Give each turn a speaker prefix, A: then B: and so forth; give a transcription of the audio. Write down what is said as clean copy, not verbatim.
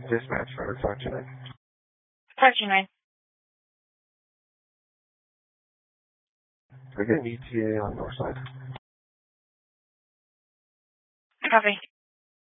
A: Dispatch for Fortune.
B: Fortune 9.
A: We're getting ETA on north side.
B: Copy.